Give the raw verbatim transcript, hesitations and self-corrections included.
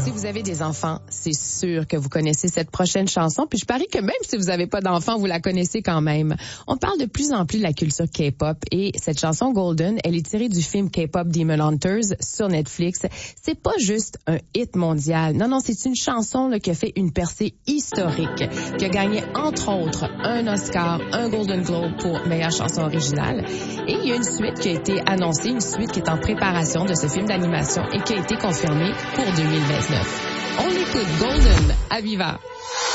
Si vous avez des enfants, c'est sûr que vous connaissez cette prochaine chanson. Puis je parie que même si vous n'avez pas d'enfants, vous la connaissez quand même. On parle de plus en plus de la culture K-pop et cette chanson Golden, elle est tirée du film K-pop Demon Hunters sur Netflix. C'est pas juste un hit mondial. Non, non, c'est une chanson là, qui a fait une percée historique, qui a gagné entre autres un Oscar, un Golden Globe pour meilleure chanson originale. Et il y a une suite qui a été annoncée, une suite qui est en préparation de ce film d'animation et qui a été confirmée pour deux mille vingt-neuf. On écoute Golden à Viva.